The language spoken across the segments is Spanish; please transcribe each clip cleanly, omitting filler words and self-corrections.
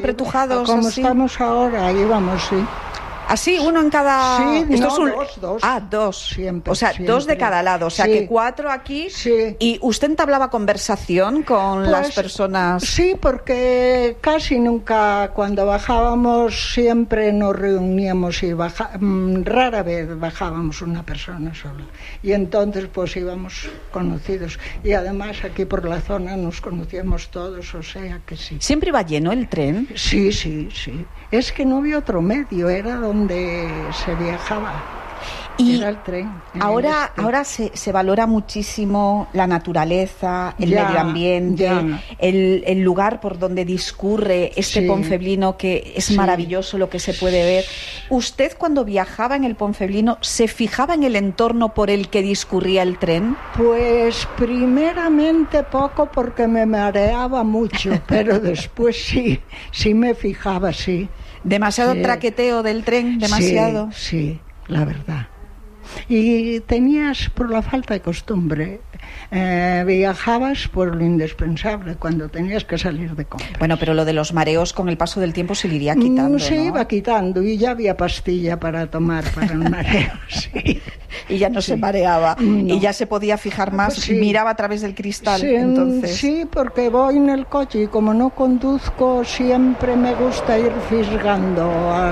apretujados. Como así. estamos ahora, íbamos, sí. ¿Así? ¿Uno en cada...? Sí, Esto no, es dos. Dos. Siempre, o sea, siempre. 2 de cada lado. O sea, Sí. que 4 aquí. Sí. ¿Y usted entablaba conversación con las personas? Sí, porque casi nunca, cuando bajábamos, siempre nos reuníamos y rara vez bajábamos una persona sola. Y entonces, pues íbamos conocidos. Y además, aquí por la zona nos conocíamos todos, o sea que sí. ¿Siempre iba lleno el tren? Sí. Es que no había otro medio, era donde se viajaba. Y era el tren. Ahora se valora muchísimo la naturaleza, el medio ambiente, el lugar por donde discurre este Ponfeblino, que es maravilloso lo que se puede ver. ¿Usted cuando viajaba en el Ponfeblino se fijaba en el entorno por el que discurría el tren? Pues primeramente poco, porque me mareaba mucho, pero después sí me fijaba, sí. ¿Demasiado traqueteo del tren? ¿Demasiado? Sí, la verdad. Y tenías, por la falta de costumbre, viajabas por lo indispensable, cuando tenías que salir de compras. Bueno, pero lo de los mareos con el paso del tiempo se le iría quitando, Se ¿no? iba quitando, y ya había pastilla para tomar para el mareo, sí. Y ya no se mareaba, no. Y ya se podía fijar más, miraba a través del cristal, entonces. Sí, porque voy en el coche y como no conduzco, siempre me gusta ir fisgando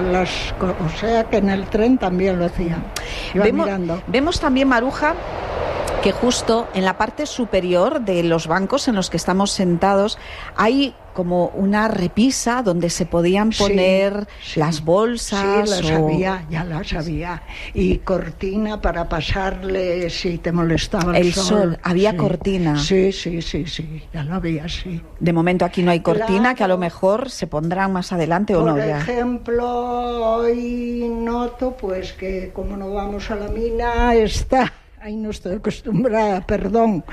o sea que en el tren también lo hacía. Iba mirando. Vemos también, Maruja, que justo en la parte superior de los bancos en los que estamos sentados hay como una repisa donde se podían poner las bolsas. Sí, ya las había. Y cortina para pasarle si te molestaba el sol. Había cortina. Sí, ya lo había, sí. De momento aquí no hay cortina, claro. Que a lo mejor se pondrán más adelante o no ya. Por ejemplo, hoy noto pues que como no vamos a la mina ahí no estoy acostumbrada, perdón,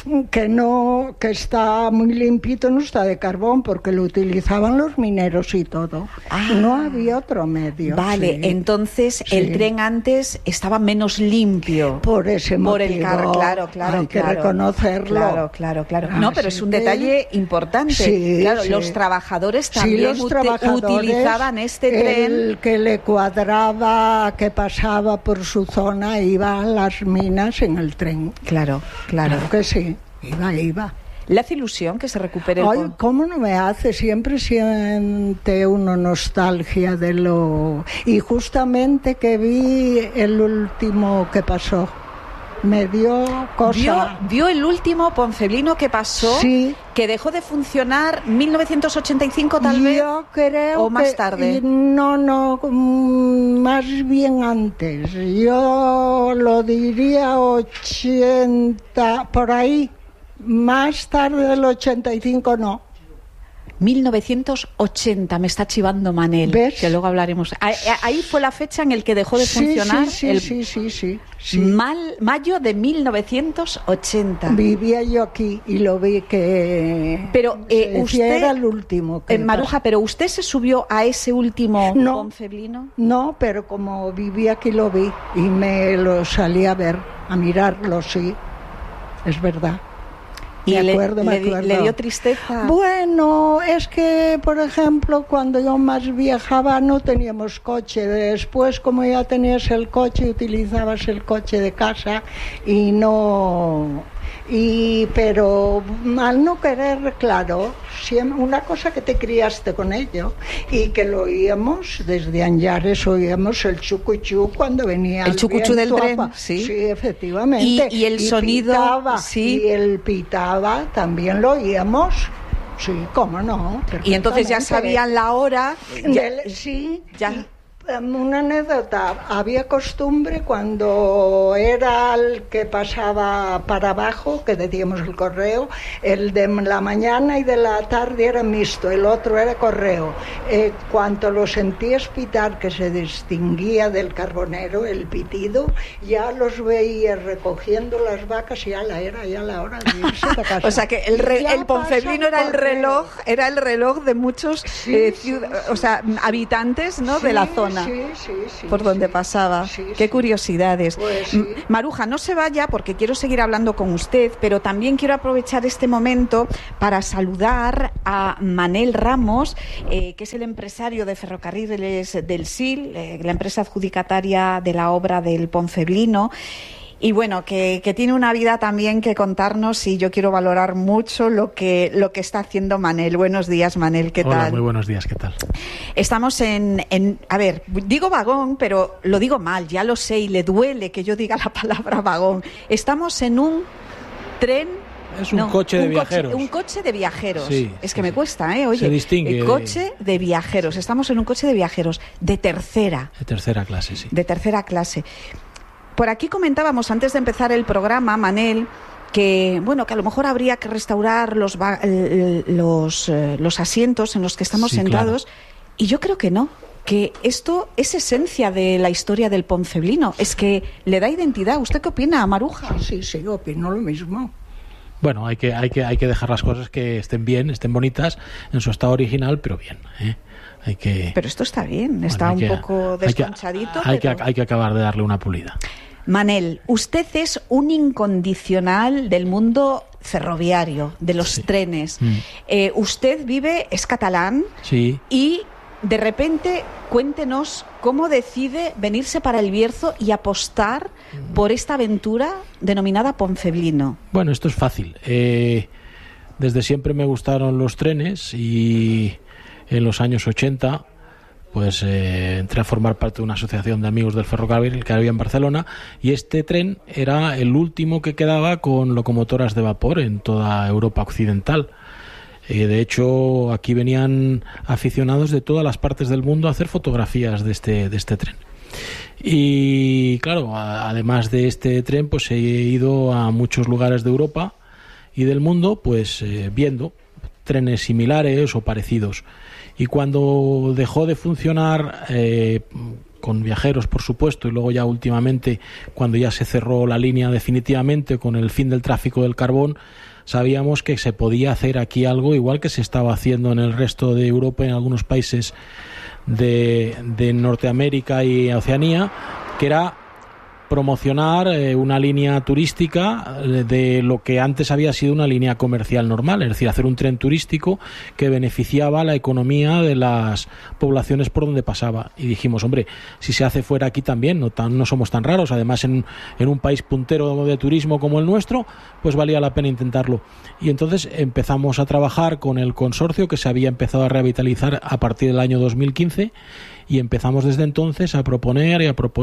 que está muy limpito, no está de carbón, porque lo utilizaban los mineros y todo. No había otro medio. Vale, entonces el tren antes estaba menos limpio. Por ese motivo. Por el claro. Hay que reconocerlo. Claro. No, pero es un detalle importante. Los trabajadores también utilizaban este tren. El que le cuadraba, que pasaba por su zona, iba a las minas en el tren. Claro. Claro que sí, iba. ¿Le hace ilusión que se recupere el Ay, ¿cómo no me hace? Siempre siente uno nostalgia de lo... Y justamente que vi el último que pasó, me dio cosa. ¿Vio el último Ponfeblino que pasó? Sí. ¿Que dejó de funcionar 1985 tal vez? Yo creo ¿O más tarde? No, más bien antes. Yo lo diría 80, por ahí. Más tarde del 85 no. 1980, me está chivando Manel. ¿Ves? Que luego hablaremos. Ahí fue la fecha en el que dejó de funcionar. Sí. Mayo de 1980. Vivía yo aquí y lo vi que... Pero usted era el último. Maruja, ¿pero usted se subió a ese último Ponfeblino? No, pero como vivía aquí lo vi y me lo salí a ver, a mirarlo, sí. Es verdad. ¿Y me acuerdo. ¿Le dio tristeza? Bueno, es que, por ejemplo, cuando yo más viajaba no teníamos coche. Después, como ya tenías el coche, utilizabas el coche de casa y no... pero al no querer, claro, una cosa que te criaste con ello y que lo oíamos desde Añares, oíamos el chucuchú cuando venía el chucuchú del tren, sí, efectivamente, y el sonido pitaba, y el pitaba también lo oíamos. Sí, cómo no. Y entonces ya sabían la hora. Ya. Una anécdota, había costumbre cuando era el que pasaba para abajo, que decíamos el correo, el de la mañana y de la tarde era mixto, el otro era correo. Cuando lo sentías pitar, que se distinguía del carbonero, el pitido, ya los veías recogiendo las vacas y ya la hora de irse a casa. O sea que el Ponfeblino era el reloj de muchos habitantes, ¿no? de la zona. zona por donde pasaba. Qué curiosidades. Pues sí. Maruja, no se vaya porque quiero seguir hablando con usted, pero también quiero aprovechar este momento para saludar a Manel Ramos, que es el empresario de Ferrocarriles del Sil, la empresa adjudicataria de la obra del Ponceblino. Y bueno, que tiene una vida también que contarnos, y yo quiero valorar mucho lo que está haciendo Manel. Buenos días, Manel, ¿qué tal? Hola, muy buenos días, ¿qué tal? Estamos a ver, digo vagón, pero lo digo mal, ya lo sé, y le duele que yo diga la palabra vagón. Estamos en un tren... Es un coche de viajeros. Un coche de viajeros. Sí, es que me cuesta, oye. Se distingue. El coche de viajeros. Estamos en un coche de viajeros de tercera. De tercera clase, sí. De tercera clase. Por aquí comentábamos antes de empezar el programa, Manel, que bueno, que a lo mejor habría que restaurar los asientos en los que estamos sentados. Claro. Y yo creo que no. Que esto es esencia de la historia del Ponceblino. Es que le da identidad. ¿Usted qué opina, Maruja? Sí, opino lo mismo. Bueno, hay que dejar las cosas que estén bien, estén bonitas en su estado original, pero bien, Pero esto está bien, está un poco desconchadito. Hay que acabar de darle una pulida. Manel, usted es un incondicional del mundo ferroviario, de los trenes. Usted es catalán. Sí. Y de repente, cuéntenos cómo decide venirse para el Bierzo y apostar por esta aventura denominada Ponceblino. Bueno, esto es fácil. Desde siempre me gustaron los trenes y en los años 80 pues entré a formar parte de una asociación de amigos del ferrocarril que había en Barcelona, y este tren era el último que quedaba con locomotoras de vapor en toda Europa occidental. De hecho, aquí venían aficionados de todas las partes del mundo a hacer fotografías de este tren. Y claro, además de este tren, pues he ido a muchos lugares de Europa y del mundo, pues viendo trenes similares o parecidos. Y cuando dejó de funcionar, con viajeros, por supuesto, y luego ya últimamente, cuando ya se cerró la línea definitivamente con el fin del tráfico del carbón, sabíamos que se podía hacer aquí algo igual que se estaba haciendo en el resto de Europa, en algunos países de Norteamérica y Oceanía, que era promocionar una línea turística de lo que antes había sido una línea comercial normal, es decir, hacer un tren turístico que beneficiaba la economía de las poblaciones por donde pasaba. Y dijimos, hombre, si se hace fuera aquí también, no somos tan raros, además en un país puntero de turismo como el nuestro, pues valía la pena intentarlo. Y entonces empezamos a trabajar con el consorcio que se había empezado a revitalizar a partir del año 2015, y empezamos desde entonces a proponer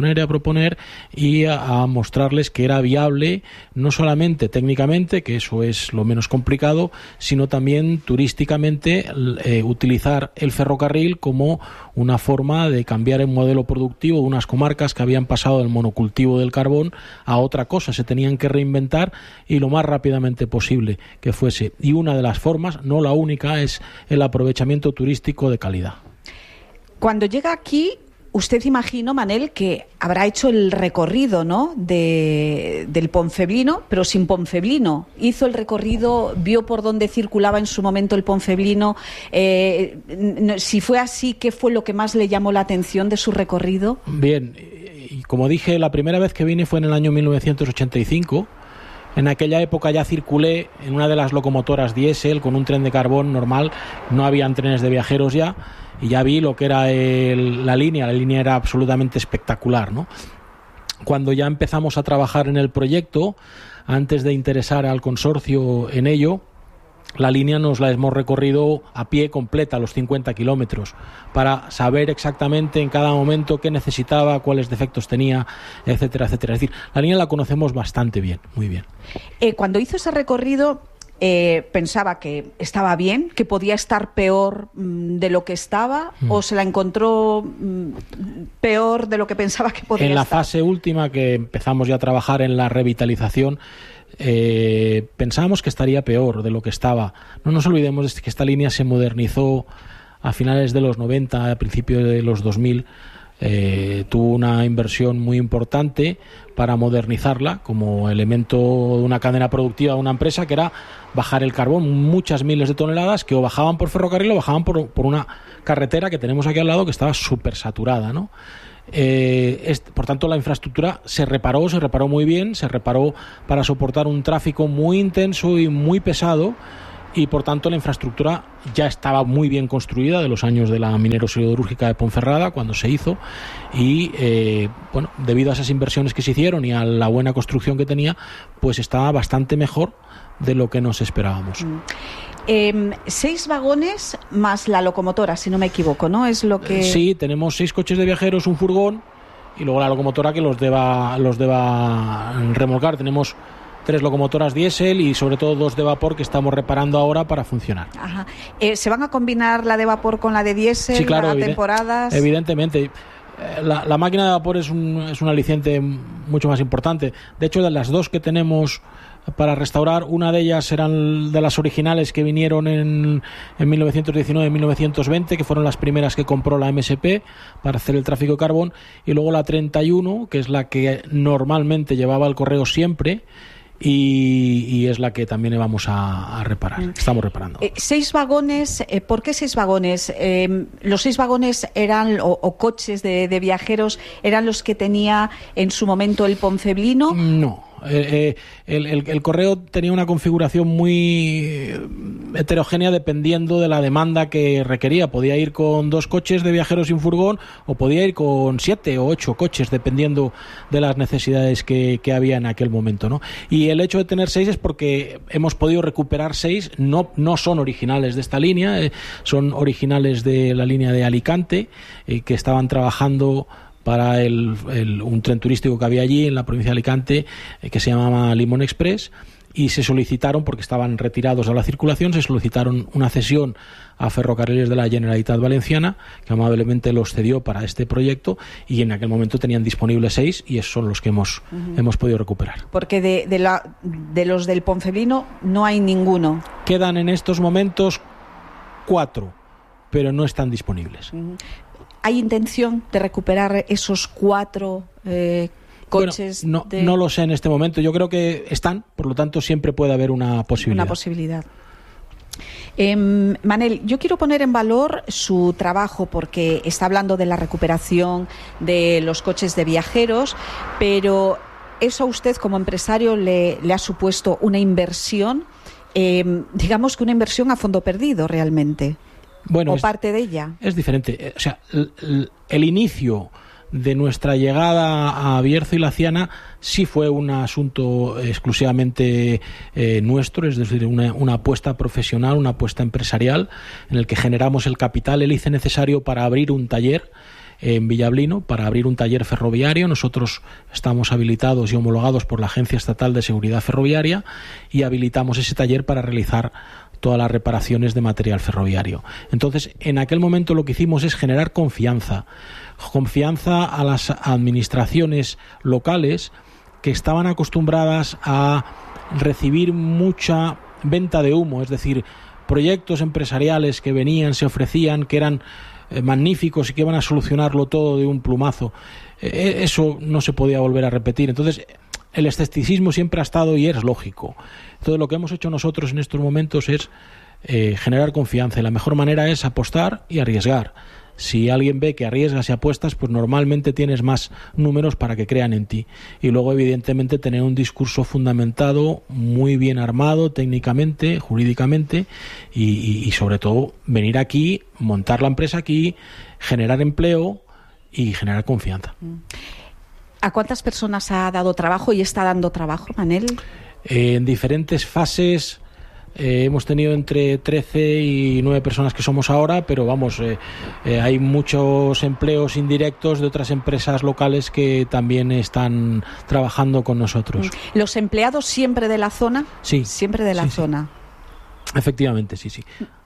y a mostrarles que era viable, no solamente técnicamente, que eso es lo menos complicado, sino también turísticamente, utilizar el ferrocarril como una forma de cambiar el modelo productivo de unas comarcas que habían pasado del monocultivo del carbón a otra cosa. Se tenían que reinventar, y lo más rápidamente posible que fuese. Y una de las formas, no la única, es el aprovechamiento turístico de calidad. Cuando llega aquí, usted, imagino, Manel, que habrá hecho el recorrido, ¿no?, del Ponceblino, pero sin Ponceblino. Hizo el recorrido, vio por dónde circulaba en su momento el Ponceblino. Si fue así, ¿qué fue lo que más le llamó la atención de su recorrido? Bien, y como dije, la primera vez que vine fue en el año 1985. En aquella época ya circulé en una de las locomotoras diésel con un tren de carbón normal, no habían trenes de viajeros ya, y ya vi lo que era la línea era absolutamente espectacular, ¿no? Cuando ya empezamos a trabajar en el proyecto, antes de interesar al consorcio en ello, la línea nos la hemos recorrido a pie completa, los 50 kilómetros, para saber exactamente en cada momento qué necesitaba, cuáles defectos tenía, etcétera, etcétera. Es decir, la línea la conocemos bastante bien, muy bien. Cuando hizo ese recorrido, pensaba que estaba bien, que podía estar peor de lo que estaba, o se la encontró peor de lo que pensaba que podía estar. En la fase última, que empezamos ya a trabajar en la revitalización, pensábamos que estaría peor de lo que estaba. No nos olvidemos de que esta línea se modernizó a finales de los 90, a principios de los 2000, tuvo una inversión muy importante para modernizarla como elemento de una cadena productiva de una empresa, que era bajar el carbón, muchas miles de toneladas que o bajaban por ferrocarril o bajaban por una carretera que tenemos aquí al lado, que estaba súper saturada, ¿no? Por tanto, la infraestructura se reparó muy bien, se reparó para soportar un tráfico muy intenso y muy pesado, y por tanto la infraestructura ya estaba muy bien construida de los años de la minero-siderúrgica de Ponferrada cuando se hizo, y debido a esas inversiones que se hicieron y a la buena construcción que tenía, pues estaba bastante mejor de lo que nos esperábamos. 6 vagones más la locomotora, si no me equivoco, ¿no? Es lo que... Sí, tenemos 6 coches de viajeros, un furgón y luego la locomotora que los deba remolcar. Tenemos 3 locomotoras diésel y sobre todo 2 de vapor que estamos reparando ahora para funcionar. Ajá. ¿Se van a combinar la de vapor con la de diésel? Sí, claro, temporadas? Evidentemente. La máquina de vapor es un aliciente mucho más importante. De hecho, de las 2 que tenemos para restaurar, una de ellas eran de las originales que vinieron en 1919 y 1920, que fueron las primeras que compró la MSP para hacer el tráfico de carbón, y luego la 31, que es la que normalmente llevaba el correo siempre, y es la que también vamos a reparar. Estamos reparando. 6 vagones, ¿por qué 6 vagones? ¿Los 6 vagones eran, o coches de viajeros, eran los que tenía en su momento el Ponceblino? No. El correo tenía una configuración muy heterogénea dependiendo de la demanda que requería. Podía ir con 2 coches de viajeros y un furgón, o podía ir con 7 o 8 coches, dependiendo de las necesidades que había en aquel momento, ¿no? Y el hecho de tener 6 es porque hemos podido recuperar 6, no son originales de esta línea, son originales de la línea de Alicante, que estaban trabajando para un tren turístico que había allí en la provincia de Alicante, que se llamaba Limón Express, y se solicitaron, porque estaban retirados de la circulación, se solicitaron una cesión a Ferrocarriles de la Generalitat Valenciana, que amablemente los cedió para este proyecto, y en aquel momento tenían disponibles 6, y esos son los que hemos podido recuperar. Porque de los del Ponceblino no hay ninguno. Quedan en estos momentos 4, pero no están disponibles. ¿Hay intención de recuperar esos 4 coches? Bueno, no lo sé en este momento. Yo creo que están, por lo tanto siempre puede haber una posibilidad. Manel, yo quiero poner en valor su trabajo, porque está hablando de la recuperación de los coches de viajeros, pero eso a usted como empresario le ha supuesto una inversión, digamos que una inversión a fondo perdido realmente. Bueno, o parte de ella. Es diferente. O sea, el inicio de nuestra llegada a Bierzo y Laciana sí fue un asunto exclusivamente nuestro, es decir, una apuesta profesional, una apuesta empresarial, en el que generamos el capital, el ICE necesario para abrir un taller en Villablino, para abrir un taller ferroviario. Nosotros estamos habilitados y homologados por la Agencia Estatal de Seguridad Ferroviaria, y habilitamos ese taller para realizar todas las reparaciones de material ferroviario. Entonces, en aquel momento lo que hicimos es generar confianza a las administraciones locales, que estaban acostumbradas a recibir mucha venta de humo, es decir, proyectos empresariales que venían, se ofrecían, que eran magníficos y que iban a solucionarlo todo de un plumazo. Eso no se podía volver a repetir. Entonces, el escepticismo siempre ha estado, y es lógico. Entonces, lo que hemos hecho nosotros en estos momentos es generar confianza, y la mejor manera es apostar y arriesgar. Si alguien ve que arriesgas y apuestas, pues normalmente tienes más números para que crean en ti. Y luego, evidentemente, tener un discurso fundamentado, muy bien armado técnicamente, jurídicamente, y sobre todo venir aquí, montar la empresa aquí, generar empleo y generar confianza. ¿A cuántas personas ha dado trabajo y está dando trabajo, Manel? En diferentes fases hemos tenido entre 13 y 9 personas que somos ahora, pero vamos, hay muchos empleos indirectos de otras empresas locales que también están trabajando con nosotros. ¿Los empleados siempre de la zona? Sí. Siempre de la zona. Efectivamente, sí.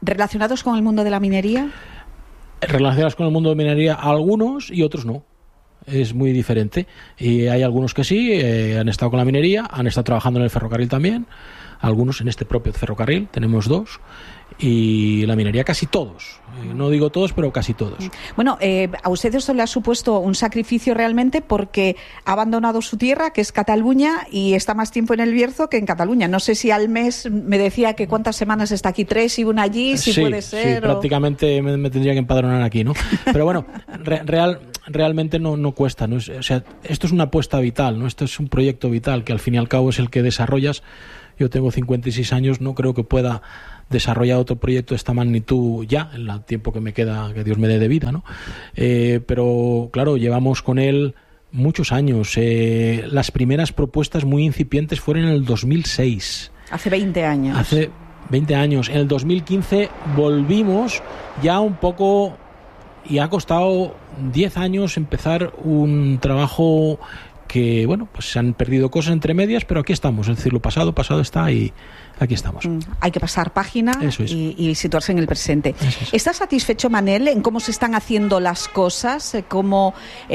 ¿Relacionados con el mundo de la minería? Relacionados con el mundo de la minería, algunos, y otros no. es muy diferente. Y hay algunos que sí, han estado con la minería, han estado trabajando en el ferrocarril también, algunos en este propio ferrocarril, tenemos 2, y la minería casi todos. No digo todos, pero casi todos. Bueno, a usted esto le ha supuesto un sacrificio realmente porque ha abandonado su tierra, que es Cataluña, y está más tiempo en El Bierzo que en Cataluña. No sé si al mes, me decía que cuántas semanas está aquí, 3 y 1 allí, si sí, puede ser. Sí, prácticamente me tendría que empadronar aquí, ¿no? Pero bueno, realmente no cuesta, ¿no? O sea, esto es una apuesta vital, ¿no? Esto es un proyecto vital que al fin y al cabo es el que desarrollas. Yo tengo 56 años, no creo que pueda desarrollar otro proyecto de esta magnitud ya, en el tiempo que me queda, que Dios me dé de vida, ¿no? Pero claro, llevamos con él muchos años. Las primeras propuestas muy incipientes fueron en el 2006. Hace 20 años. Hace 20 años. En el 2015 volvimos ya un poco, y ha costado 10 años empezar un trabajo que, bueno, pues se han perdido cosas entre medias, pero aquí estamos, es decir, lo pasado está y aquí estamos. Hay que pasar página y situarse en el presente. Es. ¿Estás satisfecho, Manel, en cómo se están haciendo las cosas, cómo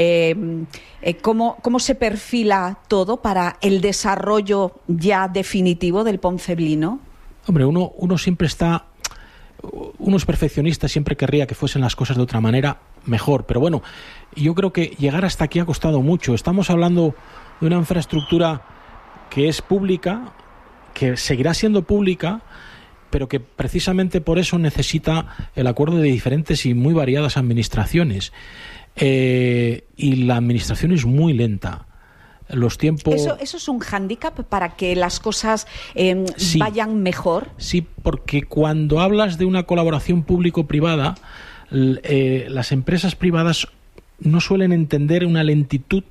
se perfila todo para el desarrollo ya definitivo del Ponceblino? Hombre, uno siempre está... Uno es perfeccionista, siempre querría que fuesen las cosas de otra manera mejor, pero bueno, yo creo que llegar hasta aquí ha costado mucho. Estamos hablando de una infraestructura que es pública, que seguirá siendo pública, pero que precisamente por eso necesita el acuerdo de diferentes y muy variadas administraciones. Y la administración es muy lenta. Los tiempos... ¿Eso es un hándicap para que las cosas vayan mejor? Sí, porque cuando hablas de una colaboración público-privada, las empresas privadas no suelen entender una lentitud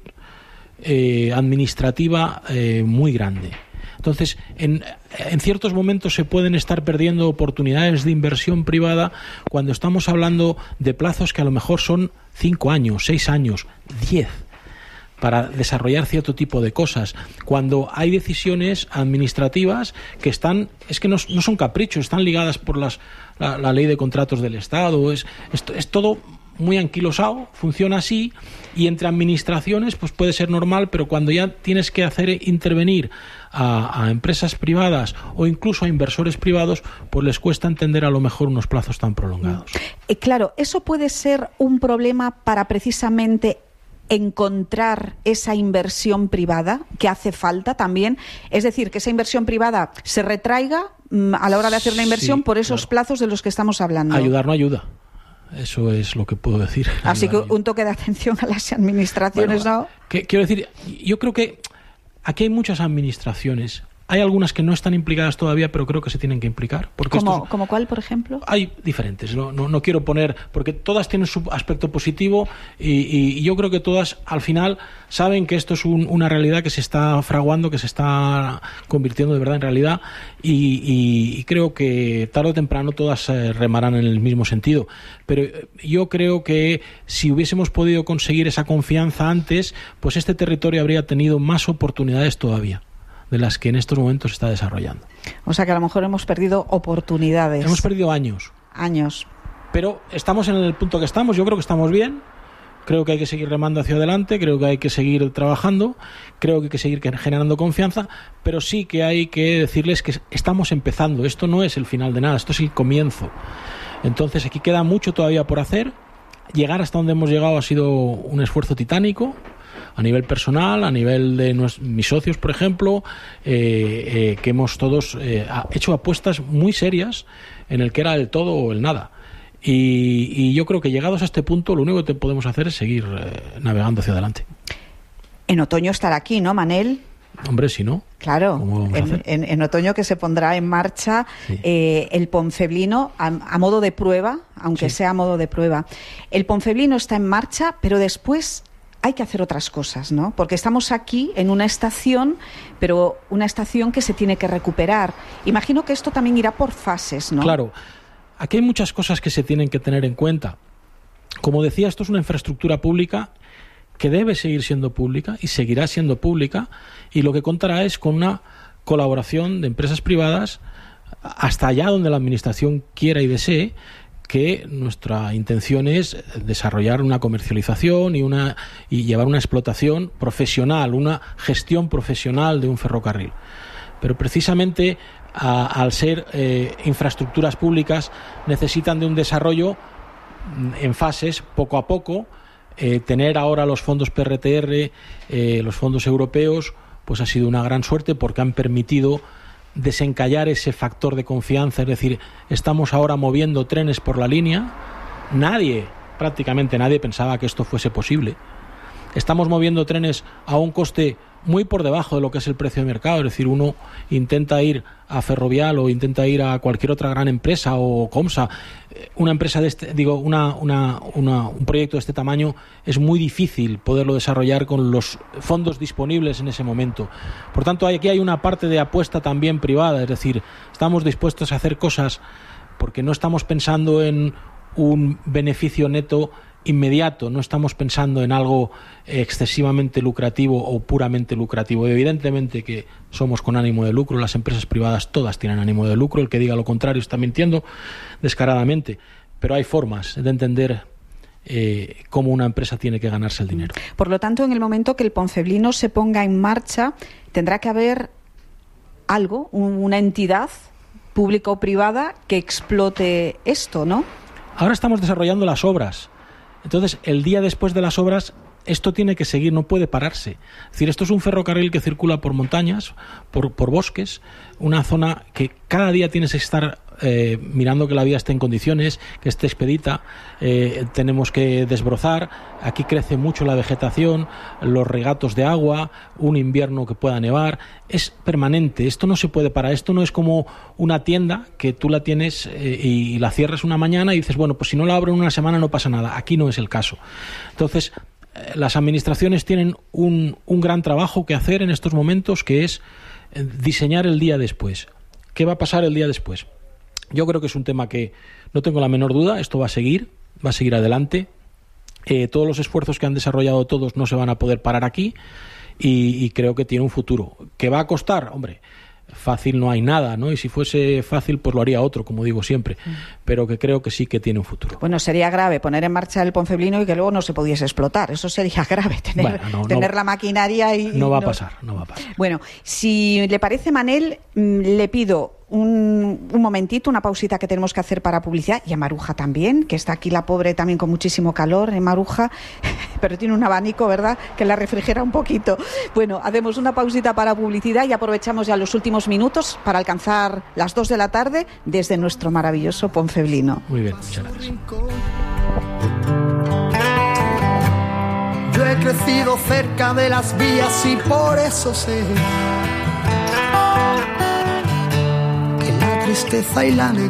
administrativa muy grande. Entonces, en ciertos momentos se pueden estar perdiendo oportunidades de inversión privada cuando estamos hablando de plazos que a lo mejor son 5 años, 6 años, 10 para desarrollar cierto tipo de cosas, cuando hay decisiones administrativas que no son caprichos, están ligadas por la ley de contratos del Estado, es todo muy anquilosado, funciona así, y entre administraciones pues puede ser normal, pero cuando ya tienes que hacer intervenir a empresas privadas o incluso a inversores privados, pues les cuesta entender a lo mejor unos plazos tan prolongados. Claro, eso puede ser un problema para precisamente encontrar esa inversión privada que hace falta también, es decir, que esa inversión privada se retraiga a la hora de hacer la inversión por esos plazos de los que estamos hablando. Ayudar no ayuda. Eso es lo que puedo decir. Así que un toque de atención a las administraciones, bueno, ¿no? Quiero decir, yo creo que aquí hay muchas administraciones. Hay algunas que no están implicadas todavía, pero creo que se tienen que implicar. ¿Como cuál, por ejemplo? Hay diferentes. No quiero poner... Porque todas tienen su aspecto positivo y yo creo que todas, al final, saben que esto es una realidad que se está fraguando, que se está convirtiendo de verdad en realidad y creo que tarde o temprano todas remarán en el mismo sentido. Pero yo creo que si hubiésemos podido conseguir esa confianza antes, pues este territorio habría tenido más oportunidades todavía de las que en estos momentos se está desarrollando. O sea que a lo mejor hemos perdido oportunidades. Hemos perdido años. Pero estamos en el punto que estamos, yo creo que estamos bien, creo que hay que seguir remando hacia adelante, creo que hay que seguir trabajando, creo que hay que seguir generando confianza, pero sí que hay que decirles que estamos empezando, esto no es el final de nada, esto es el comienzo. Entonces aquí queda mucho todavía por hacer, llegar hasta donde hemos llegado ha sido un esfuerzo titánico, a nivel personal, a nivel de mis socios, por ejemplo, que hemos todos hecho apuestas muy serias en el que era el todo o el nada. Y yo creo que llegados a este punto, lo único que podemos hacer es seguir navegando hacia adelante. En otoño estará aquí, ¿no, Manel? Hombre, si no. Claro, en otoño que se pondrá en marcha el Ponceblino a modo de prueba, aunque sea a modo de prueba. El Ponceblino está en marcha, pero después hay que hacer otras cosas, ¿no? Porque estamos aquí en una estación, pero una estación que se tiene que recuperar. Imagino que esto también irá por fases, ¿no? Claro. Aquí hay muchas cosas que se tienen que tener en cuenta. Como decía, esto es una infraestructura pública que debe seguir siendo pública y seguirá siendo pública, y lo que contará es con una colaboración de empresas privadas hasta allá donde la administración quiera y desee, que nuestra intención es desarrollar una comercialización y llevar una explotación profesional, una gestión profesional de un ferrocarril. Pero precisamente al ser infraestructuras públicas necesitan de un desarrollo en fases, poco a poco. Tener ahora los fondos PRTR, los fondos europeos, pues ha sido una gran suerte porque han permitido desencallar ese factor de confianza. Es decir, estamos ahora moviendo trenes por la línea. Prácticamente nadie pensaba que esto fuese posible. Estamos moviendo trenes a un coste muy por debajo de lo que es el precio de mercado. Es decir, uno intenta ir a Ferrovial o intenta ir a cualquier otra gran empresa o Comsa. Una empresa de un proyecto de este tamaño es muy difícil poderlo desarrollar con los fondos disponibles en ese momento. Por tanto, aquí hay una parte de apuesta también privada. Es decir, estamos dispuestos a hacer cosas porque no estamos pensando en un beneficio neto inmediato, no estamos pensando en algo excesivamente lucrativo o puramente lucrativo. Evidentemente que somos con ánimo de lucro, las empresas privadas todas tienen ánimo de lucro, el que diga lo contrario está mintiendo descaradamente, pero hay formas de entender cómo una empresa tiene que ganarse el dinero. Por lo tanto, en el momento que el Ponceblino se ponga en marcha, tendrá que haber algo, una entidad pública o privada que explote esto, ¿no? Ahora estamos desarrollando las obras. Entonces, el día después de las obras, esto tiene que seguir, no puede pararse. Es decir, esto es un ferrocarril que circula por montañas, por bosques, una zona que cada día tienes que estar mirando que la vía esté en condiciones, que esté expedita. Tenemos que desbrozar. Aquí crece mucho la vegetación, los regatos de agua, un invierno que pueda nevar. Es permanente, esto no se puede parar. Esto no es como una tienda que tú la tienes y la cierras una mañana y dices, bueno, pues si no la abro en una semana no pasa nada. Aquí no es el caso. Entonces, las administraciones tienen un gran trabajo que hacer en estos momentos, que es diseñar el día después. ¿Qué va a pasar el día después? Yo creo que es un tema que no tengo la menor duda, esto va a seguir adelante. Todos los esfuerzos que han desarrollado todos no se van a poder parar aquí y creo que tiene un futuro. ¿Qué va a costar? Hombre, fácil no hay nada, ¿no? Y si fuese fácil, pues lo haría otro, como digo siempre. Pero que creo que sí que tiene un futuro. Bueno, sería grave poner en marcha el Ponceblino y que luego no se pudiese explotar. Eso sería grave, tener la maquinaria y... No va a pasar. Bueno, si le parece, Manel, le pido un momentito, una pausita que tenemos que hacer para publicidad, y a Maruja también, que está aquí la pobre también con muchísimo calor, Maruja, pero tiene un abanico, ¿verdad?, que la refrigera un poquito. Bueno, hacemos una pausita para publicidad y aprovechamos ya los últimos minutos para alcanzar las 2 de la tarde desde nuestro maravilloso Ponceblino. Muy bien, muchas gracias. Yo he crecido cerca de las vías y por eso sé que la tristeza y la alegría